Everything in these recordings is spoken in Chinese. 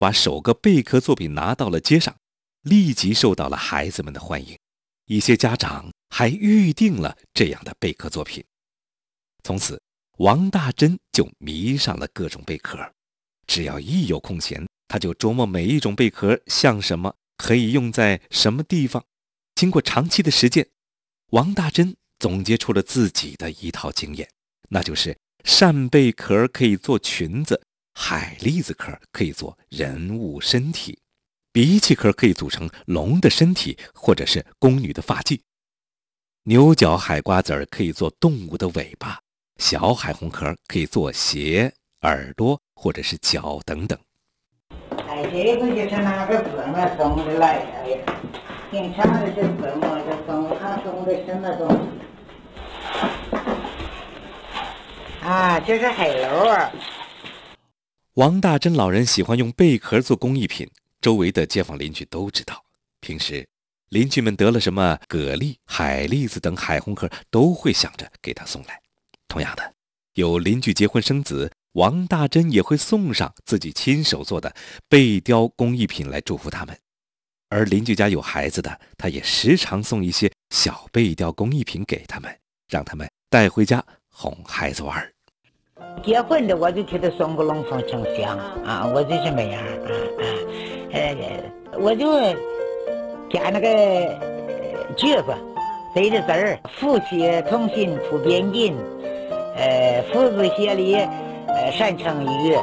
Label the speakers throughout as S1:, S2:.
S1: 把首个贝壳作品拿到了街上，立即受到了孩子们的欢迎。一些家长还预定了这样的贝壳作品。从此，王大珍就迷上了各种贝壳。只要一有空闲，他就琢磨每一种贝壳像什么，可以用在什么地方。经过长期的实践，王大珍总结出了自己的一套经验，那就是扇贝壳可以做裙子，海蛎子壳可以做人物身体，荸荠壳可以组成龙的身体或者是宫女的发髻，牛角海瓜子可以做动物的尾巴，小海红壳可以做鞋、耳朵或者是脚等等。
S2: 哎，这个就是拿个字嘛送的来的，平常的这字嘛就送他送的什么东西啊？这是海螺啊。
S1: 王大珍老人喜欢用贝壳做工艺品，周围的街坊邻居都知道。平时邻居们得了什么蛤蜊、海蛎子等海红壳，都会想着给他送来。同样的，有邻居结婚生子，王大珍也会送上自己亲手做的贝雕工艺品来祝福他们。而邻居家有孩子的，他也时常送一些小贝雕工艺品给他们，让他们带回家哄孩子玩。
S2: 结婚的我就给他送个龙凤呈祥啊，我就这么样我就加那个橘子、贼的字儿，福气同心普遍金，福字协力，善成语。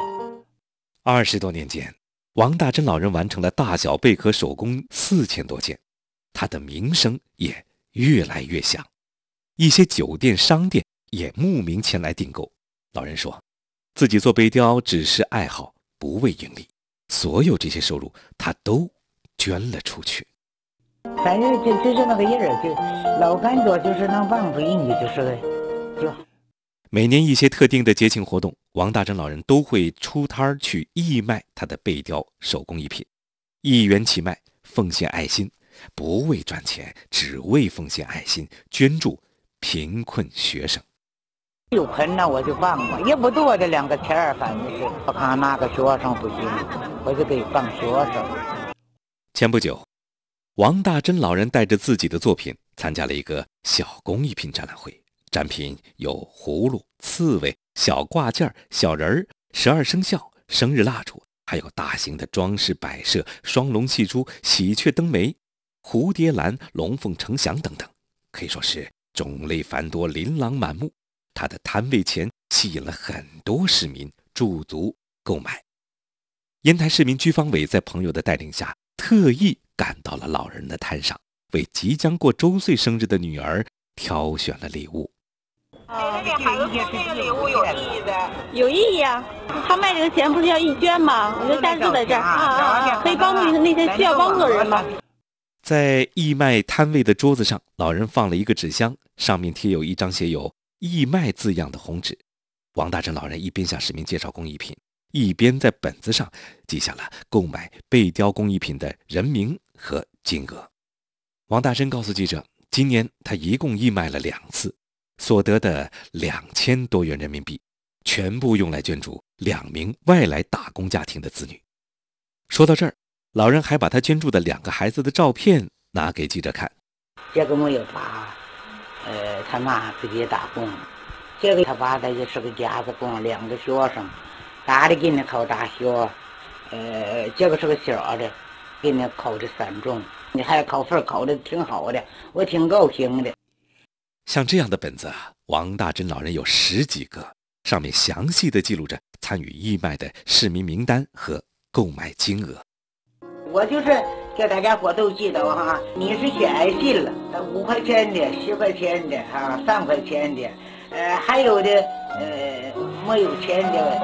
S1: 20多年间，王大珍老人完成了大小贝壳手工4000多件，他的名声也越来越响，一些酒店、商店也慕名前来订购。老人说，自己做贝雕只是爱好，不为盈利，所有这些收入他都捐了出去。
S2: 反正就是那个人就老干做，就是能帮助人家，就
S1: 每年一些特定的节庆活动，王大珍老人都会出摊去义卖他的贝雕手工艺品，1元起卖，奉献爱心，不为赚钱，只为奉献爱心，捐助贫困学生。
S2: 有困难我就帮忙，也不多的2个钱儿，反正是我看哪个学生不行，我就给帮学生。
S1: 前不久，王大珍老人带着自己的作品参加了一个小工艺品展览会，展品有葫芦、刺猬、小挂件、小人儿、12生肖、生日蜡烛，还有大型的装饰摆设、双龙戏珠、喜鹊登梅、蝴蝶兰、龙凤呈祥等等，可以说是种类繁多，琳琅满目。他的摊位前吸引了很多市民驻足购买。烟台市民居房委在朋友的带领下，特意赶到了老人的摊上，为即将过周岁生日的女儿挑选了礼物。
S3: 给孩子送这个礼物有意义的，有意义啊！他卖这个钱不是要义捐吗？我就暂住在这儿可以帮助那些需要帮助的人吗？
S1: 在义卖摊位的桌子上，老人放了一个纸箱，上面贴有一张写有义卖字样的红纸。王大珍老人一边向市民介绍工艺品，一边在本子上记下了购买贝雕工艺品的人名和金额。王大珍告诉记者，今年他一共义卖了2次，所得的2000多元人民币，全部用来捐助2名外来打工家庭的子女。说到这儿，老人还把他捐助的2个孩子的照片拿给记者看。
S2: 这个我有爸，他妈自己打工，这个他爸他就是个家子工，2个学生，大的给你考大学，这个是个小的，给你考的3中，你还考分考的挺好的，我挺高兴的。
S1: 像这样的本子啊，王大珍老人有10几个，上面详细的记录着参与义卖的市民名单和购买金额。
S2: 我就是叫大家伙都记得哈，你是写爱心了，5块钱的、10块钱的3块钱的，还有的没有钱的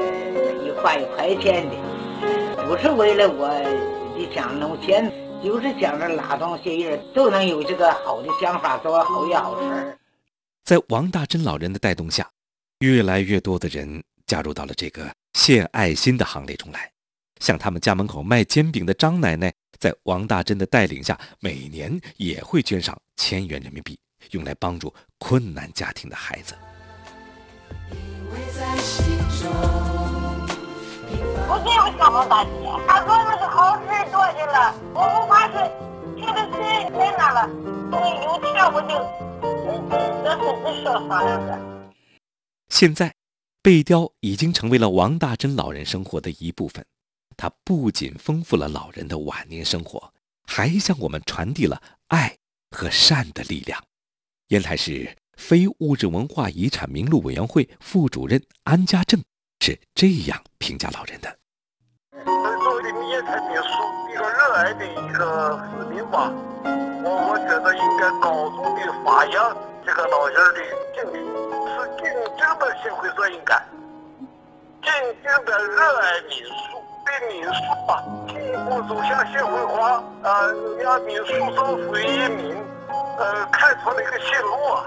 S2: ，1块钱的，不是为了我的想弄钱，就是想着拉动些人都能有这个好的想法，做好些好事。
S1: 在王大珍老人的带动下，越来越多的人加入到了这个献爱心的行列中来。像他们家门口卖煎饼的张奶奶，在王大珍的带领下，每年也会捐上1000元人民币，用来帮助困难家庭的孩子。因为在心中平凡
S3: 不是有什么大姐，他说那是好事多去了，我不怕是觉得谁在那了，有钱我就这是说啥样的。
S1: 现在，贝雕已经成为了王大珍老人生活的一部分。它不仅丰富了老人的晚年生活，还向我们传递了爱和善的力量。烟台市非物质文化遗产名录委员会副主任安家正是这样评价老人的。
S4: 作为烟台民俗一个热爱的一个市民吧，我觉得应该高度的发扬这个老人的精神，是真正的社会责任感，真正的热爱民俗，对民俗吧进一步走向社会化，让民俗造福人民，开拓了一个新路啊。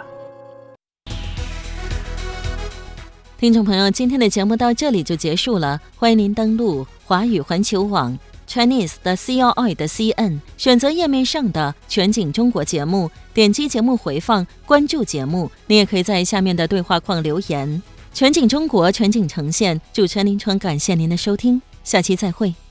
S5: 听众朋友，今天的节目到这里就结束了，欢迎您登录华语环球网 Chinese 的 CRI 的 CN， 选择页面上的全景中国节目，点击节目回放，关注节目。您也可以在下面的对话框留言。全景中国，全景呈现，主持人林川，感谢您的收听，下期再会。